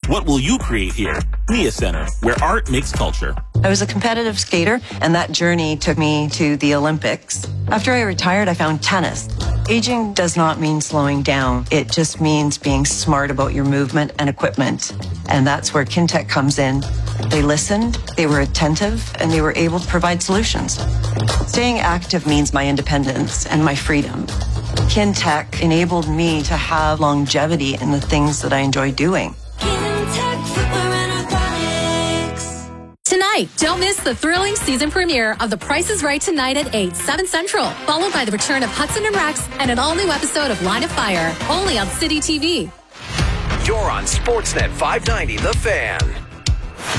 What will you create here? Nia Center, where art makes culture. I was a competitive skater, and that journey took me to the Olympics. After I retired, I found tennis. Aging does not mean slowing down. It just means being smart about your movement and equipment. And that's where Kintec comes in. They listened, they were attentive, and they were able to provide solutions. Staying active means my independence and my freedom. Kintec enabled me to have longevity in the things that I enjoy doing. Tonight, don't miss the thrilling season premiere of The Price is Right tonight at 8, 7 Central, followed by the return of Hudson and Rex and an all-new episode of Line of Fire, only on City TV. You're on Sportsnet 590, The Fan.